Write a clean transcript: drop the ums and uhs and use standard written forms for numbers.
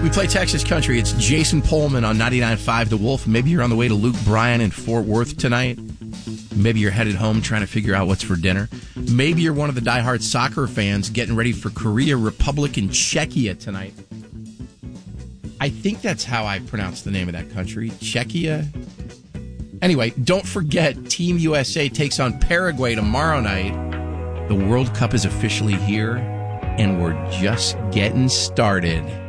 We play Texas Country. It's Jason Pullman on 99.5 The Wolf. Maybe you're on the way to Luke Bryan in Fort Worth tonight. Maybe you're headed home trying to figure out what's for dinner. Maybe you're one of the diehard soccer fans getting ready for Korea, Republic, and Czechia tonight. I think that's how I pronounce the name of that country. Czechia. Anyway, don't forget, Team USA takes on Paraguay tomorrow night. The World Cup is officially here, and we're just getting started.